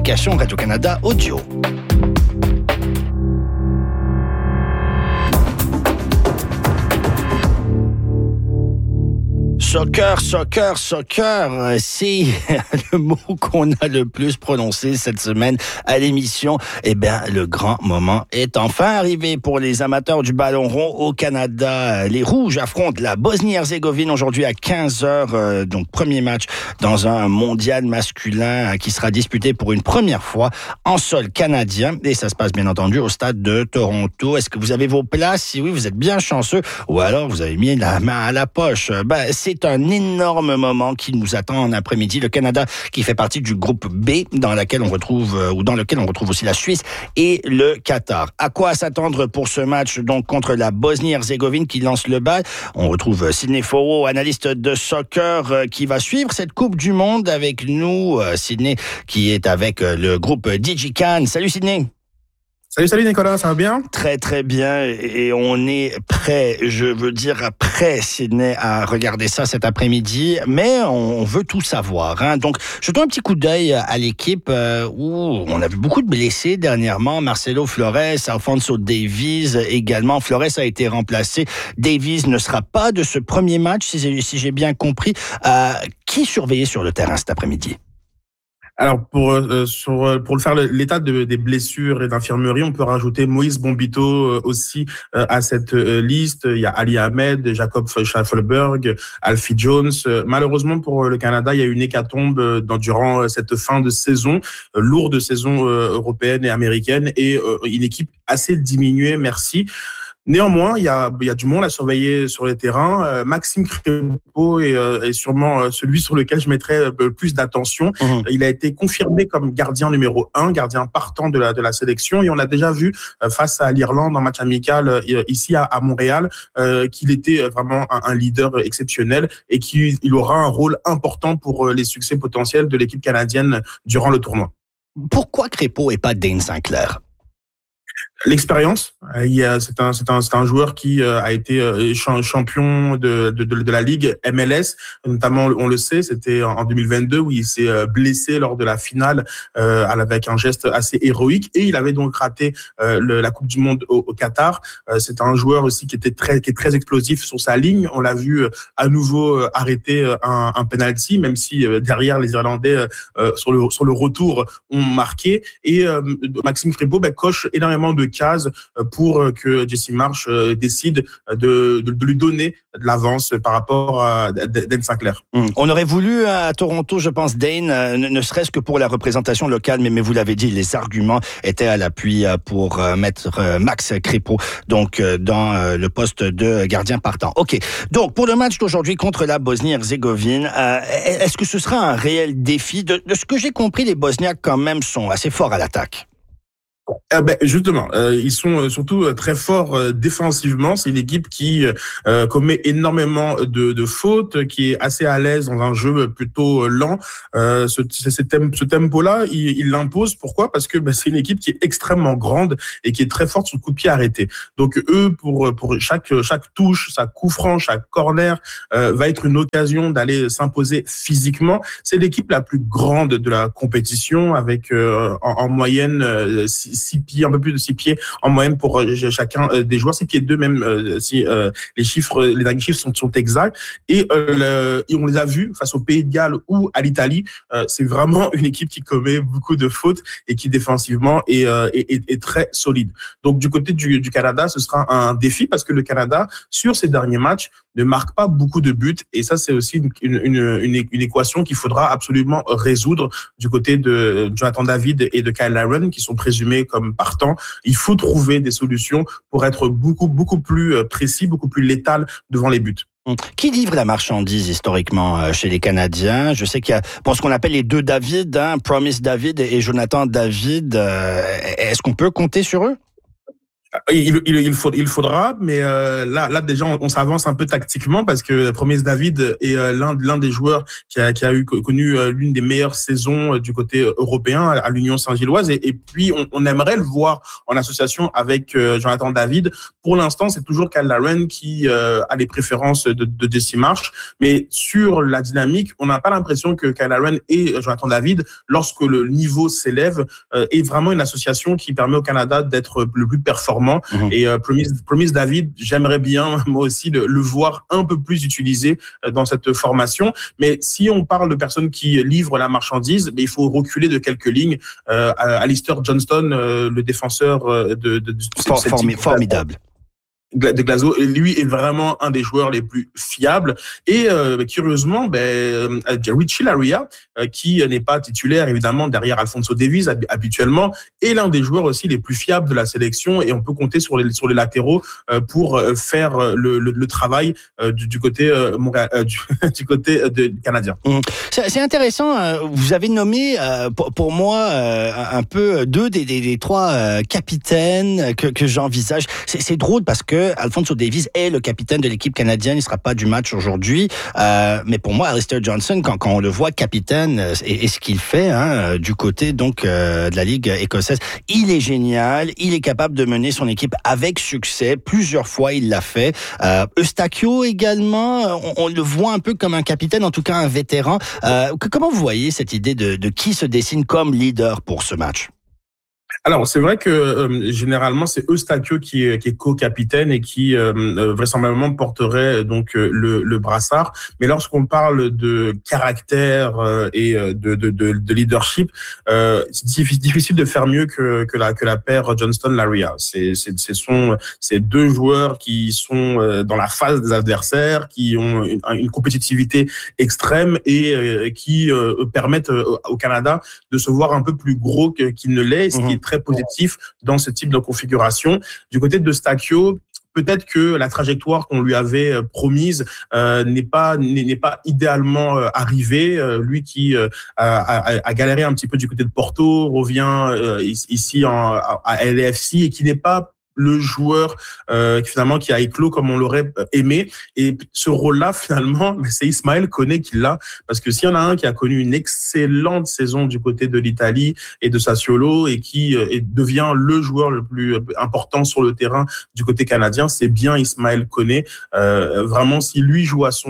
l'application Radio-Canada Audio. Soccer, c'est le mot qu'on a le plus prononcé cette semaine à l'émission. Eh bien, le grand moment est enfin arrivé pour les amateurs du ballon rond au Canada. Les Rouges affrontent la Bosnie-Herzégovine aujourd'hui à 15h. Donc, premier match dans un mondial masculin qui sera disputé pour une première fois en sol canadien. Et ça se passe bien entendu au stade de Toronto. Est-ce que vous avez vos places? Si oui, vous êtes bien chanceux. Ou alors, vous avez mis la main à la poche. C'est un énorme moment qui nous attend en après-midi. Le Canada qui fait partie du groupe B dans lequel on retrouve aussi la Suisse et le Qatar. À quoi s'attendre pour ce match donc contre la Bosnie-Herzégovine qui lance le bal? On retrouve Sidney Foro, analyste de soccer qui va suivre cette Coupe du Monde avec nous. Sidney qui est avec le groupe DigiCan. Salut Sidney. Salut Nicolas, ça va bien? Très très bien et on est prêt, Sidney, à regarder ça cet après-midi, mais on veut tout savoir. Hein. Donc, jetons un petit coup d'œil à l'équipe où on a vu beaucoup de blessés dernièrement. Marcelo Flores, Alphonso Davies également. Flores a été remplacé. Davies ne sera pas de ce premier match, si j'ai bien compris. Qui surveillait sur le terrain cet après-midi? Alors pour faire l'état des blessures et d'infirmerie, on peut rajouter Moïse Bombito aussi à cette liste. Il y a Ali Ahmed, Jacob Schaffelberg, Alfie Jones. Malheureusement pour le Canada, il y a eu une hécatombe durant cette fin de saison, lourde saison européenne et américaine, et une équipe assez diminuée, merci. Néanmoins, il y a du monde à surveiller sur les terrains. Maxime Crépeau est sûrement celui sur lequel je mettrais plus d'attention. Il a été confirmé comme gardien numéro 1, gardien partant de la sélection, et on l'a déjà vu face à l'Irlande en match amical ici à Montréal qu'il était vraiment un leader exceptionnel et qu'il aura un rôle important pour les succès potentiels de l'équipe canadienne durant le tournoi. Pourquoi Crépeau et pas Dane Sinclair? L'expérience, c'est un joueur qui a été champion de la ligue MLS, notamment on le sait, c'était en 2022 où il s'est blessé lors de la finale avec un geste assez héroïque, et il avait donc raté la Coupe du Monde au Qatar. C'est un joueur aussi qui est très explosif sur sa ligne. On l'a vu à nouveau arrêter un penalty, même si derrière les Irlandais sur le retour ont marqué, et Maxime Crépeau coche énormément de cases pour que Jesse Marsh décide de lui donner de l'avance par rapport à Dane Sinclair. On aurait voulu à Toronto, je pense, Dane, ne serait-ce que pour la représentation locale, mais vous l'avez dit, les arguments étaient à l'appui pour mettre Max Crépeau donc dans le poste de gardien partant. OK. Donc, pour le match d'aujourd'hui contre la Bosnie-Herzégovine, est-ce que ce sera un réel défi? De ce que j'ai compris, les Bosniaques, quand même, sont assez forts à l'attaque. Justement, ils sont surtout très forts défensivement. C'est une équipe qui commet énormément de fautes, qui est assez à l'aise dans un jeu plutôt lent. Ce tempo-là, il l'impose. Pourquoi? Parce que c'est une équipe qui est extrêmement grande et qui est très forte sur le coup de pied arrêté. Donc eux, pour chaque touche, chaque coup franc, chaque corner va être une occasion d'aller s'imposer physiquement. C'est l'équipe la plus grande de la compétition, avec en moyenne 6 pieds, un peu plus de 6 pieds en moyenne pour chacun des joueurs. 6 pieds 2 même si les derniers chiffres sont exacts. Et on les a vus face au Pays de Galles ou à l'Italie. C'est vraiment une équipe qui commet beaucoup de fautes et qui défensivement est très solide. Donc du côté du Canada, ce sera un défi parce que le Canada, sur ces derniers matchs, ne marque pas beaucoup de buts, et ça c'est aussi une équation qu'il faudra absolument résoudre du côté de Jonathan David et de Kyle Larin, qui sont présumés comme partants. Il faut trouver des solutions pour être beaucoup plus précis, beaucoup plus létal devant les buts. Qui livre la marchandise historiquement chez les Canadiens? Je sais qu'il y a ce qu'on appelle les deux David, Promise David et Jonathan David. Est-ce qu'on peut compter sur eux? Il faudra, mais là déjà on s'avance un peu tactiquement parce que Promise David est l'un des joueurs qui a connu l'une des meilleures saisons du côté européen à l'Union Saint-Gilloise et puis on aimerait le voir en association avec Jonathan David. Pour l'instant, c'est toujours Kyle Larin qui a les préférences de Jesse Marsh, mais sur la dynamique, on n'a pas l'impression que Kyle Larin et Jonathan David, lorsque le niveau s'élève, est vraiment une association qui permet au Canada d'être le plus performant. Et Promise David, j'aimerais bien moi aussi le voir un peu plus utilisé dans cette formation. Mais si on parle de personnes qui livrent la marchandise, il faut reculer de quelques lignes. Alistair Johnston, le défenseur de formidable. De Glasgow, lui est vraiment un des joueurs les plus fiables et curieusement Richie Laryea qui n'est pas titulaire évidemment derrière Alphonso Davies habituellement est l'un des joueurs aussi les plus fiables de la sélection et on peut compter sur les latéraux pour faire le travail du côté du côté canadien. C'est intéressant, vous avez nommé pour moi un peu deux des trois capitaines que j'envisage. C'est drôle parce que Alphonso Davies est le capitaine de l'équipe canadienne, il ne sera pas du match aujourd'hui. Mais pour moi, Alistair Johnston, quand on le voit capitaine et ce qu'il fait du côté donc de la Ligue écossaise, il est génial, il est capable de mener son équipe avec succès. Plusieurs fois, il l'a fait. Eustachio également, on le voit un peu comme un capitaine, en tout cas un vétéran. Comment vous voyez cette idée de qui se dessine comme leader pour ce match? Alors, c'est vrai que généralement, c'est Eustachio qui est co-capitaine et qui vraisemblablement porterait donc le brassard. Mais lorsqu'on parle de caractère et de leadership, c'est difficile de faire mieux que la paire Johnston-Laryea. C'est deux joueurs qui sont dans la phase des adversaires, qui ont une compétitivité extrême et qui permettent au Canada de se voir un peu plus gros qu'il ne l'est, ce qui est très positif dans ce type de configuration. Du côté de Eustachio, peut-être que la trajectoire qu'on lui avait promise n'est pas idéalement arrivée. Lui qui a galéré un petit peu du côté de Porto, revient ici à LAFC et qui n'est pas le joueur finalement qui a éclos comme on l'aurait aimé. Et ce rôle-là, finalement, c'est Ismaël Koné qui l'a. Parce que s'il y en a un qui a connu une excellente saison du côté de l'Italie et de Sassuolo et qui devient le joueur le plus important sur le terrain du côté canadien, c'est bien Ismaël Koné. Vraiment, si lui joue à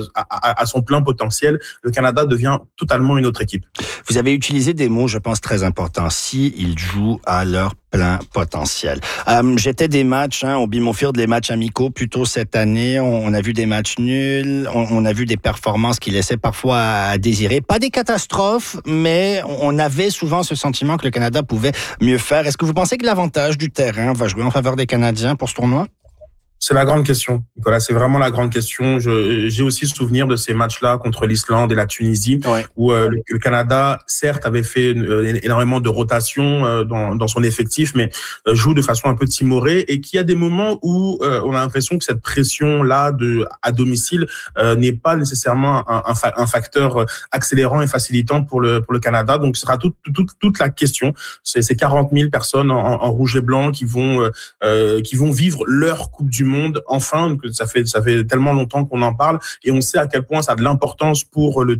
son plein potentiel, le Canada devient totalement une autre équipe. Vous avez utilisé des mots, je pense, très importants. Si ils jouent à leur plein potentiel. J'étais des matchs au BMO Field, les matchs amicaux plutôt cette année. On a vu des matchs nuls, on a vu des performances qui laissaient parfois à désirer. Pas des catastrophes, mais on avait souvent ce sentiment que le Canada pouvait mieux faire. Est-ce que vous pensez que l'avantage du terrain va jouer en faveur des Canadiens pour ce tournoi? C'est la grande question, Nicolas. C'est vraiment la grande question. J'ai aussi souvenir de ces matchs-là contre l'Islande et la Tunisie, où le Canada, certes, avait fait énormément de rotation dans son effectif, mais joue de façon un peu timorée, et qu'il y a des moments où on a l'impression que cette pression-là à domicile n'est pas nécessairement un facteur accélérant et facilitant pour le Canada. Donc, ce sera toute la question. C'est ces 40 000 personnes en rouge et blanc qui vont vivre leur Coupe du Monde, enfin, que ça fait tellement longtemps qu'on en parle, et on sait à quel point ça a de l'importance pour le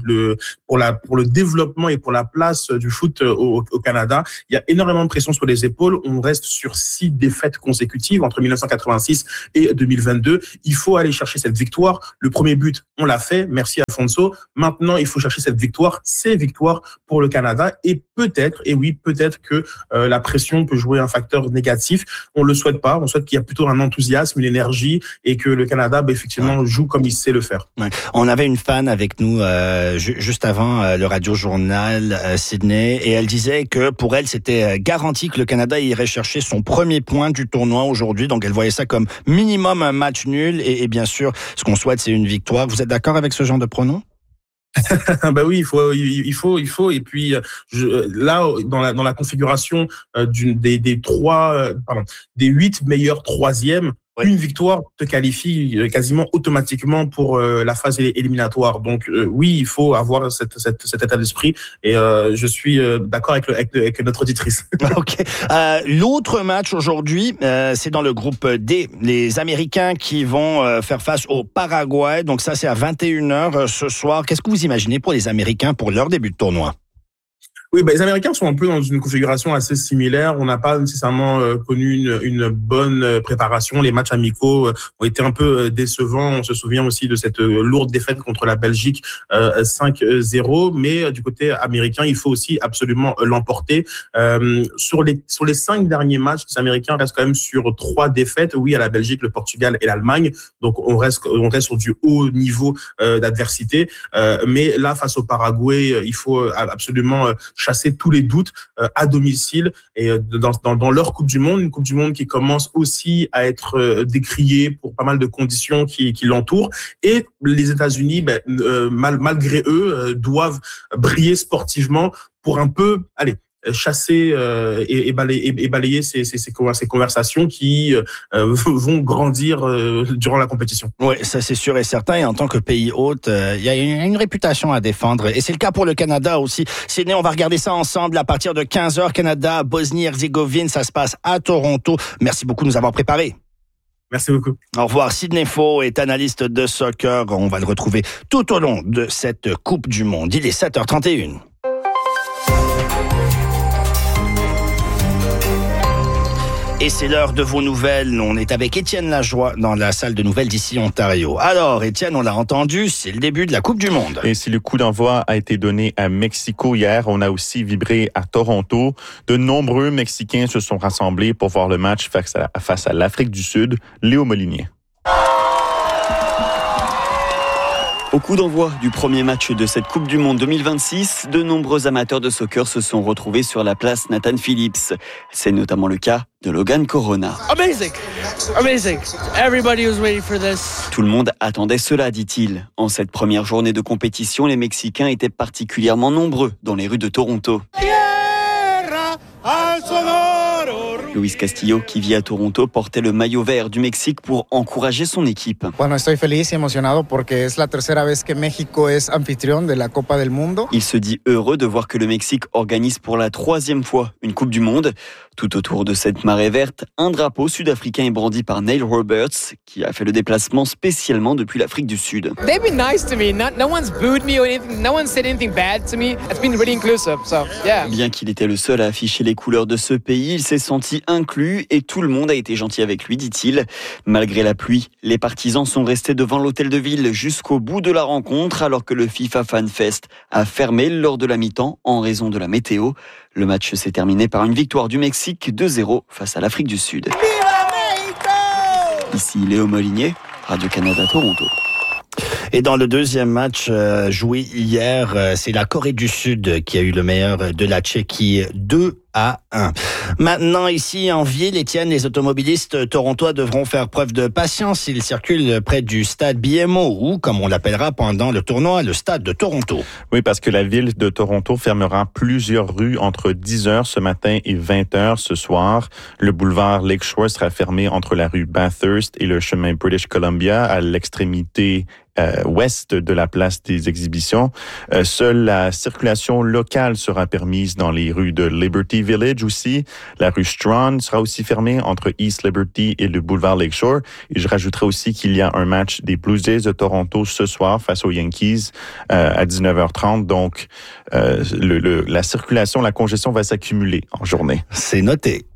développement et pour la place du foot au Canada. Il y a énormément de pression sur les épaules. On reste sur 6 défaites consécutives entre 1986 et 2022. Il faut aller chercher cette victoire. Le premier but, on l'a fait. Merci Alfonso. Maintenant, il faut chercher cette victoire. C'est victoire pour le Canada, et peut-être que la pression peut jouer un facteur négatif. On le souhaite pas. On souhaite qu'il y ait plutôt un enthousiasme, une énergie, et que le Canada effectivement joue comme il sait le faire. On avait une fan avec nous juste avant le Radio Journal Sydney, et elle disait que pour elle c'était garanti que le Canada irait chercher son premier point du tournoi aujourd'hui, donc elle voyait ça comme minimum un match nul, et bien sûr ce qu'on souhaite c'est une victoire. Vous êtes d'accord avec ce genre de pronom? Oui, il faut. Et puis là, dans la configuration des 8 meilleurs troisièmes, Oui. Une victoire te qualifie quasiment automatiquement pour la phase éliminatoire. Donc oui, il faut avoir cet état d'esprit et je suis d'accord avec notre auditrice. OK. L'autre match aujourd'hui, c'est dans le groupe D. Les Américains qui vont faire face au Paraguay. Donc ça, c'est à 21h ce soir. Qu'est-ce que vous imaginez pour les Américains pour leur début de tournoi? Oui, les Américains sont un peu dans une configuration assez similaire. On n'a pas nécessairement connu une bonne préparation. Les matchs amicaux ont été un peu décevants. On se souvient aussi de cette lourde défaite contre la Belgique 5-0. Mais du côté américain, il faut aussi absolument l'emporter. Sur les 5 derniers matchs, les Américains restent quand même sur 3 défaites. Oui, à la Belgique, le Portugal et l'Allemagne. Donc on reste sur du haut niveau d'adversité. Mais là, face au Paraguay, il faut absolument chasser tous les doutes à domicile et dans leur Coupe du Monde, une Coupe du Monde qui commence aussi à être décriée pour pas mal de conditions qui l'entourent. Et les États-Unis, malgré eux, doivent briller sportivement pour un peu, chasser et balayer ces conversations qui vont grandir durant la compétition. Oui, ça c'est sûr et certain. Et en tant que pays hôte, il y a une réputation à défendre. Et c'est le cas pour le Canada aussi. Sydney, on va regarder ça ensemble à partir de 15h. Canada, Bosnie-Herzégovine, ça se passe à Toronto. Merci beaucoup de nous avoir préparés. Merci beaucoup. Au revoir. Sidney Faux est analyste de soccer. On va le retrouver tout au long de cette Coupe du Monde. Il est 7h31. Et c'est l'heure de vos nouvelles. On est avec Étienne Lajoie dans la salle de nouvelles d'ici Ontario. Alors, Étienne, on l'a entendu, c'est le début de la Coupe du Monde. Et si le coup d'envoi a été donné à Mexico hier, on a aussi vibré à Toronto. De nombreux Mexicains se sont rassemblés pour voir le match face à l'Afrique du Sud. Léo Molinier. Au coup d'envoi du premier match de cette Coupe du Monde 2026, de nombreux amateurs de soccer se sont retrouvés sur la place Nathan Phillips. C'est notamment le cas de Logan Corona. Amazing! Everybody was waiting for this. Tout le monde attendait cela, dit-il. En cette première journée de compétition, les Mexicains étaient particulièrement nombreux dans les rues de Toronto. Luis Castillo, qui vit à Toronto, portait le maillot vert du Mexique pour encourager son équipe. Bueno, estoy feliz y emocionado porque es la tercera vez que México es anfitrión de la Copa del Mundo. Il se dit heureux de voir que le Mexique organise pour la 3e fois une Coupe du Monde. Tout autour de cette marée verte, un drapeau sud-africain est brandi par Neil Roberts, qui a fait le déplacement spécialement depuis l'Afrique du Sud. They've been nice to me. No one's booed me or anything. No one said anything bad to me. It's been really inclusive. So, yeah. Bien qu'il était le seul à afficher les couleurs de ce pays, il s'est senti inclus et tout le monde a été gentil avec lui, dit-il. Malgré la pluie, les partisans sont restés devant l'hôtel de ville jusqu'au bout de la rencontre, alors que le FIFA Fan Fest a fermé lors de la mi-temps en raison de la météo. Le match s'est terminé par une victoire du Mexique 2-0 face à l'Afrique du Sud. Ici Léo Molinier, Radio-Canada Toronto. Et dans le deuxième match joué hier, c'est la Corée du Sud qui a eu le meilleur de la Tchéquie, 2-1. Maintenant, ici en ville, Étienne, les automobilistes torontois devront faire preuve de patience. Ils circulent près du stade BMO, ou comme on l'appellera pendant le tournoi, le stade de Toronto. Oui, parce que la ville de Toronto fermera plusieurs rues entre 10h ce matin et 20h ce soir. Le boulevard Lakeshore sera fermé entre la rue Bathurst et le chemin British Columbia à l'extrémité ouest de la place des exhibitions. Seule la circulation locale sera permise dans les rues de Liberty Village aussi. La rue Strachan sera aussi fermée entre East Liberty et le boulevard Lakeshore. Et je rajouterai aussi qu'il y a un match des Blue Jays de Toronto ce soir face aux Yankees à 19h30. Donc, la circulation, la congestion va s'accumuler en journée. C'est noté.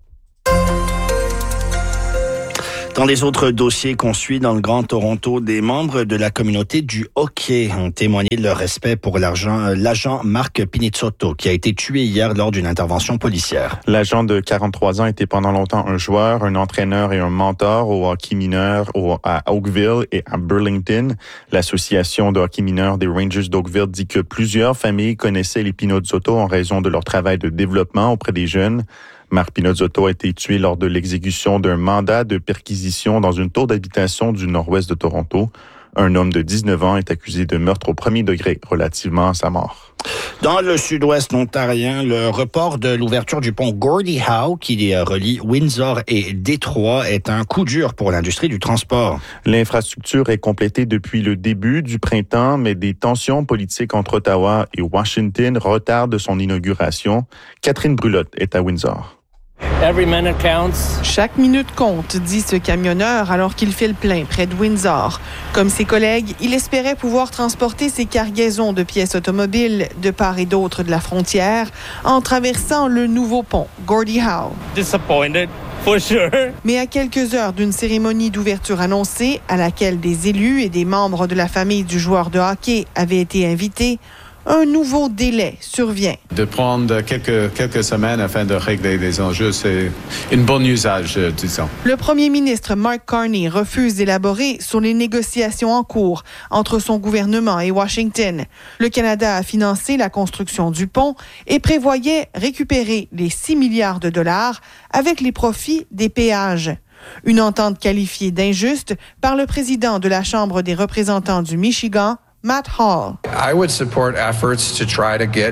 Dans les autres dossiers qu'on suit dans le Grand Toronto, des membres de la communauté du hockey ont témoigné de leur respect pour l'agent Marc Pinizzotto, qui a été tué hier lors d'une intervention policière. L'agent de 43 ans était pendant longtemps un joueur, un entraîneur et un mentor au hockey mineur à Oakville et à Burlington. L'association de hockey mineur des Rangers d'Oakville dit que plusieurs familles connaissaient les Pinizzotto en raison de leur travail de développement auprès des jeunes. Marc Pinizzotto a été tué lors de l'exécution d'un mandat de perquisition dans une tour d'habitation du nord-ouest de Toronto. Un homme de 19 ans est accusé de meurtre au premier degré relativement à sa mort. Dans le sud-ouest ontarien, le report de l'ouverture du pont Gordie Howe, qui relie Windsor et Détroit, est un coup dur pour l'industrie du transport. L'infrastructure est complétée depuis le début du printemps, mais des tensions politiques entre Ottawa et Washington retardent son inauguration. Catherine Brulotte est à Windsor. Every minute counts. Chaque minute compte, dit ce camionneur alors qu'il fait le plein près de Windsor. Comme ses collègues, il espérait pouvoir transporter ses cargaisons de pièces automobiles de part et d'autre de la frontière en traversant le nouveau pont Gordie Howe. Disappointed, for sure. Mais à quelques heures d'une cérémonie d'ouverture annoncée, à laquelle des élus et des membres de la famille du joueur de hockey avaient été invités, un nouveau délai survient. De prendre quelques semaines afin de régler les enjeux, c'est une bonne usage, disons. Le premier ministre Mark Carney refuse d'élaborer sur les négociations en cours entre son gouvernement et Washington. Le Canada a financé la construction du pont et prévoyait récupérer les 6 milliards de dollars avec les profits des péages. Une entente qualifiée d'injuste par le président de la Chambre des représentants du Michigan, Matt Hall. I would support efforts to try to get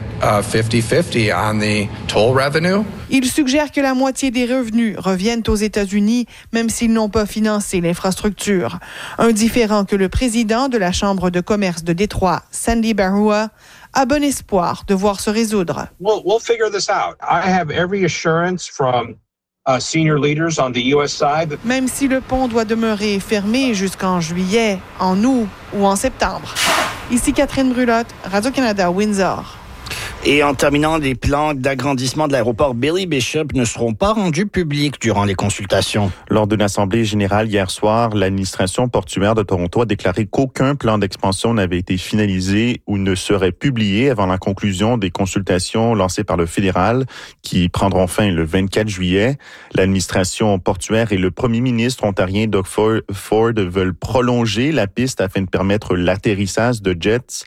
50-50 on the toll revenue. Il suggère que la moitié des revenus reviennent aux États-Unis, même s'ils n'ont pas financé l'infrastructure. Un différend que le président de la Chambre de commerce de Détroit, Sandy Barua, a bon espoir de voir se résoudre. We'll figure this out. I have every assurance from senior leaders on the US side. Même si le pont doit demeurer fermé jusqu'en juillet, en août ou en septembre. Ici Catherine Brulotte, Radio-Canada, Windsor. Et en terminant, les plans d'agrandissement de l'aéroport Billy Bishop ne seront pas rendus publics durant les consultations. Lors d'une assemblée générale hier soir, l'administration portuaire de Toronto a déclaré qu'aucun plan d'expansion n'avait été finalisé ou ne serait publié avant la conclusion des consultations lancées par le fédéral qui prendront fin le 24 juillet. L'administration portuaire et le premier ministre ontarien Doug Ford veulent prolonger la piste afin de permettre l'atterrissage de jets.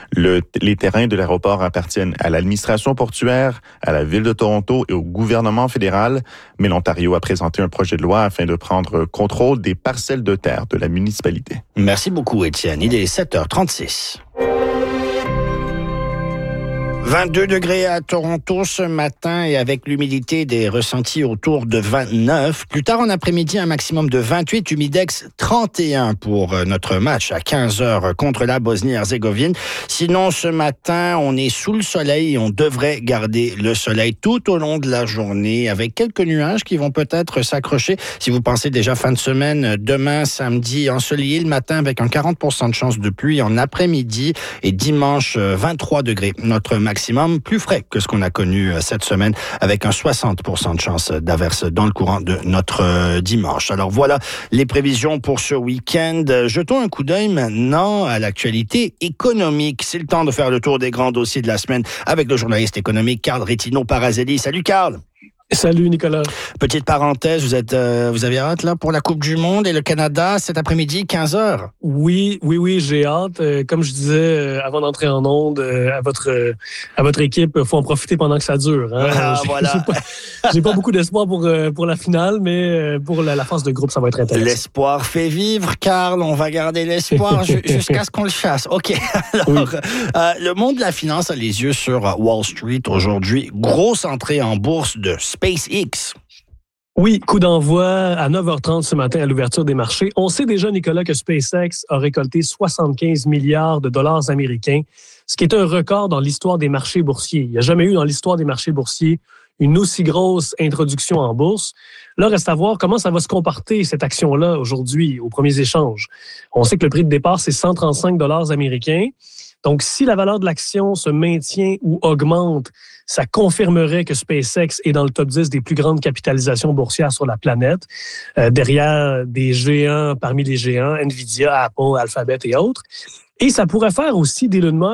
Les terrains de l'aéroport appartiennent à l'administration portuaire, à la Ville de Toronto et au gouvernement fédéral, mais l'Ontario a présenté un projet de loi afin de prendre contrôle des parcelles de terre de la municipalité. Merci beaucoup, Étienne. Il est 7h36. 22 degrés à Toronto ce matin et avec l'humidité des ressentis autour de 29. Plus tard en après-midi, un maximum de 28, humidex 31 pour notre match à 15h contre la Bosnie-Herzégovine. Sinon, ce matin, on est sous le soleil et on devrait garder le soleil tout au long de la journée avec quelques nuages qui vont peut-être s'accrocher. Si vous pensez déjà fin de semaine, demain, samedi, ensoleillé le matin avec un 40% de chance de pluie en après-midi et dimanche, 23 degrés. Notre maximum plus frais que ce qu'on a connu cette semaine avec un 60% de chance d'averse dans le courant de notre dimanche. Alors voilà les prévisions pour ce week-end. Jetons un coup d'œil maintenant à l'actualité économique. C'est le temps de faire le tour des grands dossiers de la semaine avec le journaliste économique Carl Rétino-Parazelli. Salut Carl! Salut Nicolas. Petite parenthèse, vous avez hâte là pour la Coupe du Monde et le Canada cet après-midi 15h. Oui, j'ai hâte. Comme je disais avant d'entrer en onde à votre équipe, il faut en profiter pendant que ça dure. Hein? Ah, voilà. J'ai pas beaucoup d'espoir pour la finale, mais pour la phase de groupe, ça va être intéressant. L'espoir fait vivre, Carl. On va garder l'espoir jusqu'à ce qu'on le chasse. OK. Alors, oui. Le monde de la finance a les yeux sur Wall Street aujourd'hui. Grosse entrée en bourse de SpaceX. Oui, coup d'envoi à 9h30 ce matin à l'ouverture des marchés. On sait déjà, Nicolas, que SpaceX a récolté 75 milliards de dollars américains, ce qui est un record dans l'histoire des marchés boursiers. Il n'y a jamais eu dans l'histoire des marchés boursiers une aussi grosse introduction en bourse. Là, reste à voir comment ça va se comporter, cette action-là, aujourd'hui, aux premiers échanges. On sait que le prix de départ, c'est 135 dollars américains. Donc, si la valeur de l'action se maintient ou augmente, ça confirmerait que SpaceX est dans le top 10 des plus grandes capitalisations boursières sur la planète, derrière des géants parmi les géants, Nvidia, Apple, Alphabet et autres. Et ça pourrait faire aussi d'Elon Musk